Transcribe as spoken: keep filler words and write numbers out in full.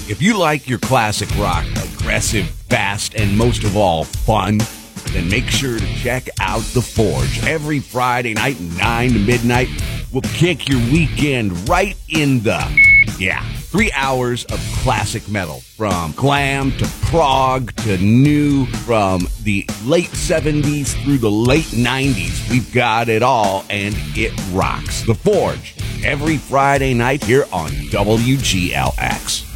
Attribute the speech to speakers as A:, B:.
A: If you like your classic rock, aggressive, fast, and most of all, fun, then make sure to check out The Forge. Every Friday night, nine to midnight, we'll kick your weekend right in the, yeah, three hours of classic metal. From glam to prog to new, from the late seventies through the late nineties. We've got it all, and it rocks. The Forge, every Friday night here on W G L X.